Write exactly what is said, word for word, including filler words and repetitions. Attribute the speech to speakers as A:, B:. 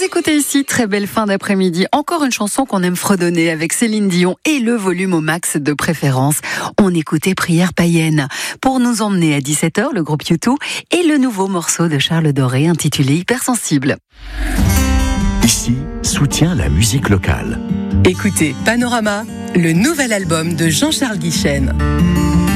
A: écoutez ici, très belle fin d'après-midi. Encore une chanson qu'on aime fredonner avec Céline Dion et le volume au max de préférence. On écoutait Prière païenne. Pour nous emmener à dix-sept heures, le groupe U deux et le nouveau morceau de Charles Doré intitulé Hypersensible.
B: Ici, soutient la musique locale.
C: Écoutez Panorama, le nouvel album de Jean-Charles Guichen.